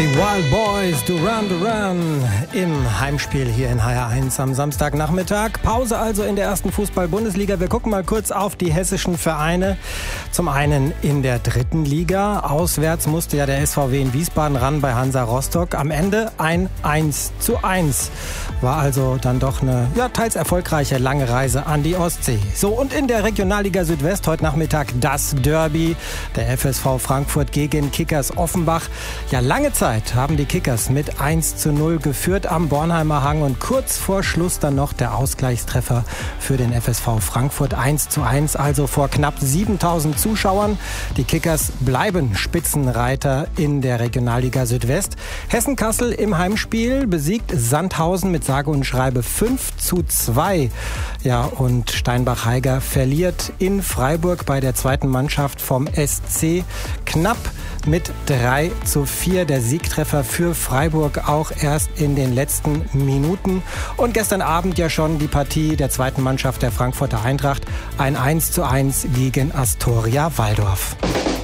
Die Wild Boys, Duran Duran im Heimspiel hier in HR1 am Samstagnachmittag. Pause also in der ersten Fußball-Bundesliga. Wir gucken mal kurz auf die hessischen Vereine. Zum einen in der dritten Liga. Auswärts musste ja der SVW in Wiesbaden ran bei Hansa Rostock. Am Ende ein 1:1. War also dann doch eine teils erfolgreiche lange Reise an die Ostsee. So, und in der Regionalliga Südwest heute Nachmittag das Derby. Der FSV Frankfurt gegen Kickers Offenbach. Ja, lange Zeit haben die Kickers mit 1:0 geführt am Bornheimer Hang und kurz vor Schluss dann noch der Ausgleichstreffer für den FSV Frankfurt 1:1, also vor knapp 7.000 Zuschauern. Die Kickers bleiben Spitzenreiter in der Regionalliga Südwest. Hessen-Kassel im Heimspiel besiegt Sandhausen mit sage und schreibe 5:2. Ja, und Steinbach-Heiger verliert in Freiburg bei der zweiten Mannschaft vom SC knapp mit 3:4. Der Siegtreffer für Freiburg auch erst in den letzten Minuten. Und gestern Abend ja schon die Partie der zweiten Mannschaft der Frankfurter Eintracht. Ein 1:1 gegen Astoria Waldorf.